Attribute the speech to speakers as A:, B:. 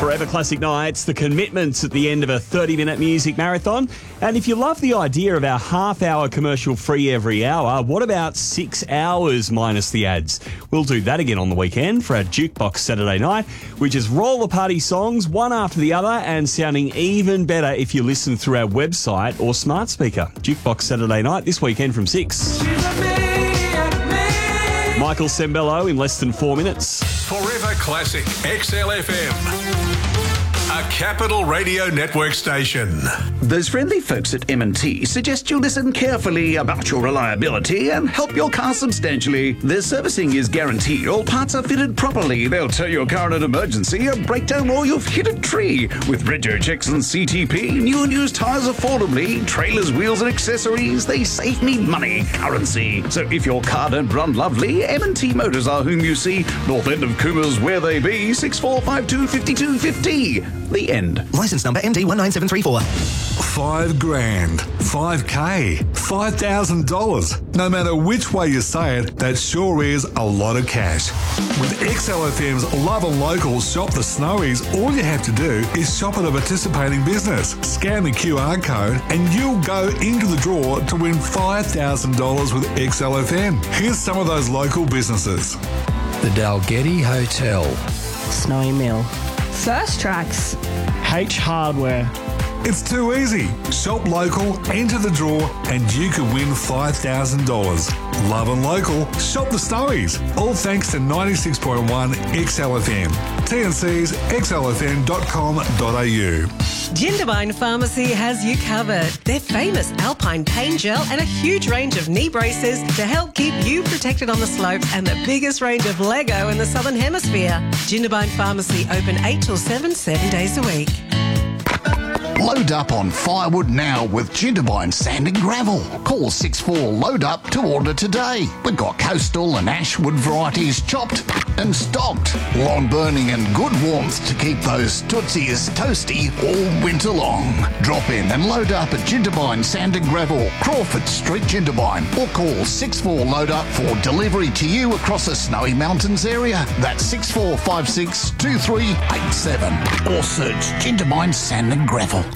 A: Forever Classic Nights, the commitments at the end of a 30-minute music marathon. And if you love the idea of our half-hour commercial free every hour, what about 6 hours minus the ads? We'll do that again on the weekend for our Jukebox Saturday night. We just roll the party songs one after the other and sounding even better if you listen through our website or smart speaker. Jukebox Saturday night this weekend from 6. Michael Sembello in less than 4 minutes.
B: Forever Classic XLFM. A Capital Radio Network station.
C: Those friendly folks at M&T suggest you listen carefully about your reliability and help your car substantially. Their servicing is guaranteed. All parts are fitted properly. They'll tow your car in an emergency, a breakdown, or you've hit a tree. With rego checks and CTP, new and used tyres affordably, trailers, wheels and accessories, they save me money, currency. So if your car don't run lovely, M&T Motors are whom you see. North end of Coomers, where they be, 6452 5250. The end.
D: Licence number MD19734.
E: $5,000, $5K, $5,000. No matter which way you say it, that sure is a lot of cash. With XLFM's Love and Local Shop the Snowies, all you have to do is shop at a participating business, scan the QR code, and you'll go into the draw to win $5,000 with XLFM. Here's some of those local businesses.
F: The Dalgety Hotel,
G: Snowy Mill,
H: First Tracks,
G: H Hardware.
E: It's too easy. Shop local, enter the draw, and you can win $5,000. Love and local, shop the Snowies. All thanks to 96.1 XLFM. TNC's xlfm.com.au.
I: Jindabyne Pharmacy has you covered. Their famous Alpine Pain Gel and a huge range of knee braces to help keep you protected on the slopes and the biggest range of Lego in the Southern Hemisphere. Jindabyne Pharmacy open 8 till 7, 7 days a week.
J: Load up on firewood now with Jindabyne Sand and Gravel. Call 64-LOAD-UP to order today. We've got coastal and ashwood varieties chopped and stocked. Lawn burning and good warmth to keep those tootsies toasty all winter long. Drop in and load up at Jindabyne Sand and Gravel, Crawford Street, Jindabyne, or call 64-LOAD-UP for delivery to you across the Snowy Mountains area. That's 6456 2387. Or search Jindabyne Sand and Gravel.